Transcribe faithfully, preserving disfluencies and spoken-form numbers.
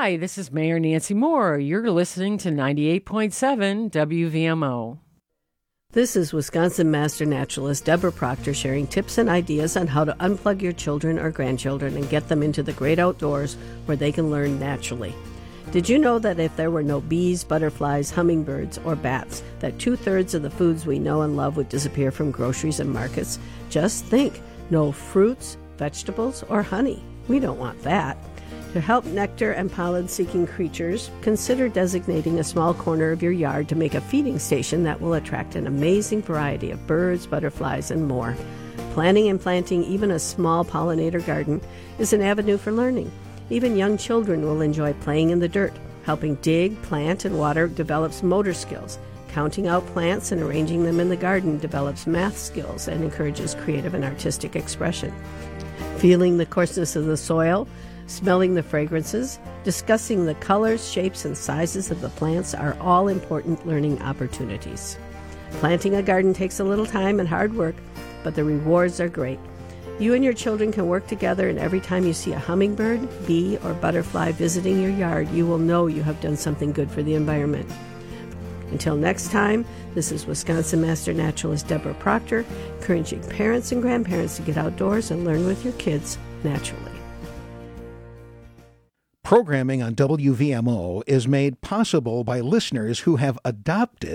Hi, this is Mayor Nancy Moore. You're listening to ninety-eight point seven W V M O. This is Wisconsin Master Naturalist Deborah Proctor sharing tips and ideas on how to unplug your children or grandchildren and get them into the great outdoors where they can learn naturally. Did you know that if there were no bees, butterflies, hummingbirds, or bats, that two-thirds of the foods we know and love would disappear from groceries and markets? Just think, no fruits, vegetables, or honey. We don't want that. To help nectar and pollen-seeking creatures, consider designating a small corner of your yard to make a feeding station that will attract an amazing variety of birds, butterflies, and more. Planting and planting even a small pollinator garden is an avenue for learning. Even young children will enjoy playing in the dirt. Helping dig, plant, and water develops motor skills. Counting out plants and arranging them in the garden develops math skills and encourages creative and artistic expression. Feeling the coarseness of the soil, smelling the fragrances, discussing the colors, shapes, and sizes of the plants are all important learning opportunities. Planting a garden takes a little time and hard work, but the rewards are great. You and your children can work together, and every time you see a hummingbird, bee, or butterfly visiting your yard, you will know you have done something good for the environment. Until next time, this is Wisconsin Master Naturalist Deborah Proctor, encouraging parents and grandparents to get outdoors and learn with your kids naturally. Programming on W V M O is made possible by listeners who have adopted